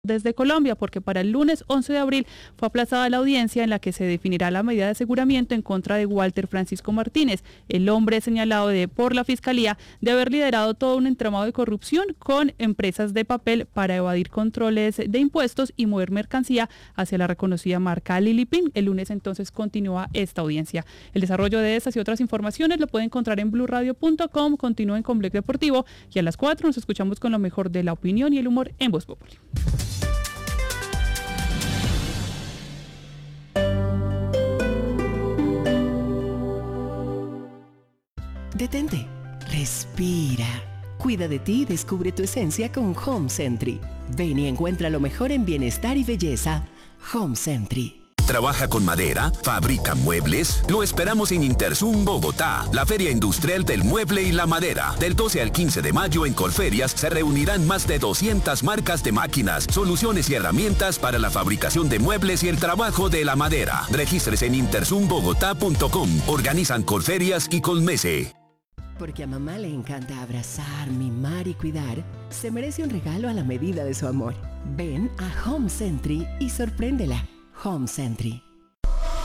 desde Colombia, porque para el lunes 11 de abril fue aplazada la audiencia en la que se definirá la medida de aseguramiento en contra de Walter Francisco Martínez, el hombre señalado por la Fiscalía de haber liderado todo un entramado de corrupción con empresas de papel para evadir controles de impuestos y mover mercancía hacia la reconocida marca Lilipin. El lunes entonces continúa esta audiencia. El desarrollo de estas y otras informaciones lo pueden encontrar en blurradio.com. Continúen con Blog Deportivo y a las 4 nos escuchamos con lo mejor de la opinión y el humor en Voz Populi. Detente, respira, cuida de ti y descubre tu esencia con Home Sentry. Ven y encuentra lo mejor en bienestar y belleza. Home Sentry. ¿Trabaja con madera? ¿Fabrica muebles? Lo esperamos en Interzum Bogotá, la feria industrial del mueble y la madera. Del 12 al 15 de mayo en Colferias se reunirán más de 200 marcas de máquinas, soluciones y herramientas para la fabricación de muebles y el trabajo de la madera. Regístrese en interzumbogotá.com. Organizan Colferias y Colmese. Porque a mamá le encanta abrazar, mimar y cuidar, se merece un regalo a la medida de su amor. Ven a Home Sentry y sorpréndela. Home Sentry.